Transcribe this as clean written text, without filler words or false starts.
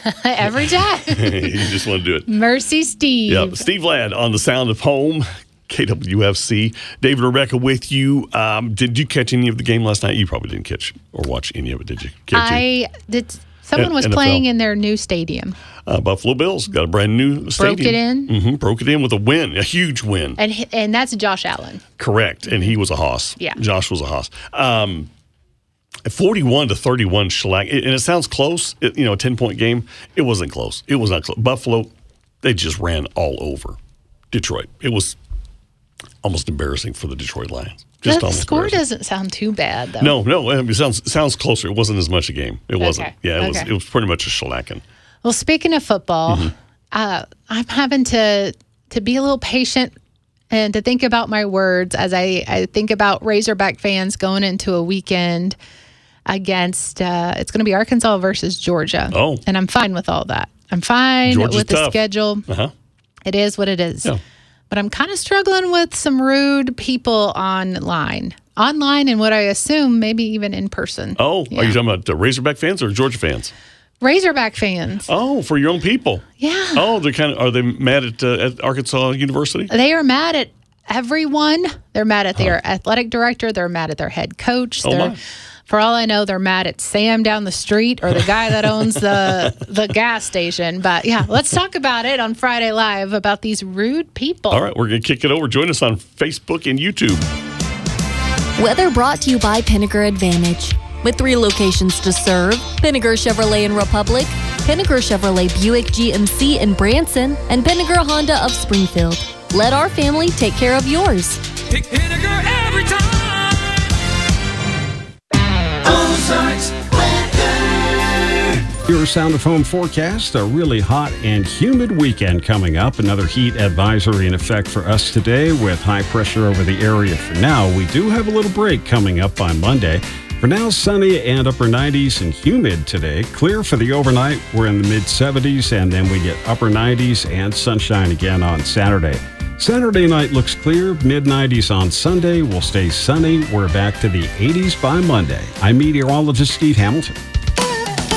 Every time. You just want to do it. Mercy, Steve. Yeah, Steve Ladd on the Sound of Home, KWFC. David and Rebecca with you. Did you catch any of the game last night? You probably didn't catch or watch any of it, did you? I did. Someone was NFL. playing in their new stadium. Buffalo Bills got a brand new stadium. Broke it in. Broke it in with a win, a huge win. And that's Josh Allen. Correct, and he was a hoss. Yeah. Josh was a hoss. 41-31 shellac. And it sounds close, a 10-point game. It wasn't close. It was not close. Buffalo, they just ran all over Detroit. It was almost embarrassing for the Detroit Lions. Just The score doesn't sound too bad, though. No, it sounds closer. It wasn't as much a game. It wasn't. Okay. Yeah, Okay. It was pretty much a shellacking. Well, speaking of football, I'm having to be a little patient and to think about my words as I think about Razorback fans going into a weekend against, it's going to be Arkansas versus Georgia. Oh. And I'm fine with all that. I'm fine Georgia's with the tough. schedule. Uh-huh. It is what it is. Yeah. But I'm kind of struggling with some rude people online and what I assume maybe even in person. Oh, Yeah. Are you talking about Razorback fans or Georgia fans? Razorback fans. Oh, for your own people. Yeah. Oh, are they mad at Arkansas University? They are mad at everyone. They're mad at their athletic director. They're mad at their head coach. Oh, my. For all I know, they're mad at Sam down the street or the guy that owns the gas station. But yeah, let's talk about it on Friday Live about these rude people. All right, we're going to kick it over. Join us on Facebook and YouTube. Weather brought to you by Pinnaker Advantage. With 3 locations to serve, Pinnaker Chevrolet in Republic, Pinnaker Chevrolet Buick GMC in Branson, and Pinnaker Honda of Springfield. Let our family take care of yours. Pick Pinnaker every time. Ozarks weather. Your Sound of Home forecast, a really hot and humid weekend coming up. Another heat advisory in effect for us today with high pressure over the area for now. We do have a little break coming up on Monday. For now, sunny and upper 90s and humid today. Clear for the overnight. We're in the mid 70s, and then we get upper 90s and sunshine again on Saturday. Saturday night looks clear, mid 90s on Sunday. We'll stay sunny. We're back to the 80s by Monday. I'm meteorologist Steve Hamilton.